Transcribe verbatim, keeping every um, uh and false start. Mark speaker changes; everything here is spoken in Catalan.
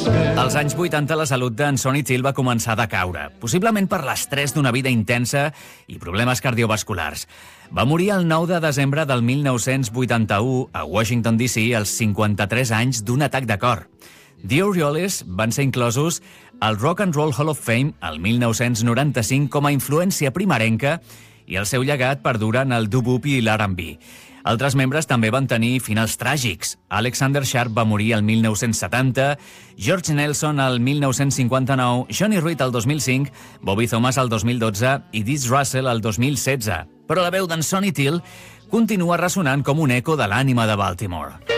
Speaker 1: Als anys vuitanta la salut d'en Sonny Till va començar a decaure, possiblement per l'estrès d'una vida intensa i problemes cardiovasculars. Va morir el nou de desembre del mil nou-cents vuitanta-u a Washington, D C als cinquanta-tres anys d'un atac de cor. The Orioles van ser inclosos al Rock and Roll Hall of Fame el mil nou-cents noranta-cinc com a influència primerenca i el seu llegat perdura en el doo-wop i l'R and B. Altres membres també van tenir finals tràgics. Alexander Sharp va morir el mil nou-cents setanta, George Nelson el mil nou-cents cinquanta-nou, Johnny Reed el dos mil cinc, Bobby Thomas el dos mil dotze i Diz Russell el dos mil setze. Però la veu d'en Sonny Till continua ressonant com un eco de l'ànima de Baltimore.